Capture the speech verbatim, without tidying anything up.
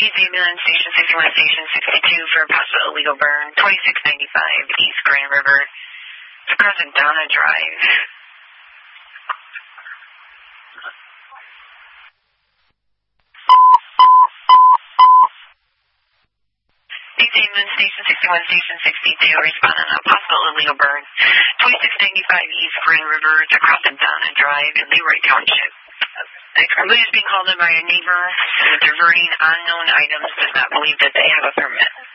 East Ambulance, Station sixty-one, Station sixty-two for a possible illegal burn, twenty-six ninety-five East Grand River. It's across Donna Drive. East Ambulance, Station sixty-one, Station sixty-two, respond on a possible illegal burn, twenty-six ninety-five East Grand River. It's across Donna Drive in Leroy Township. Somebody is being called in by a neighbor, diverting unknown items, does not believe that they have a permit.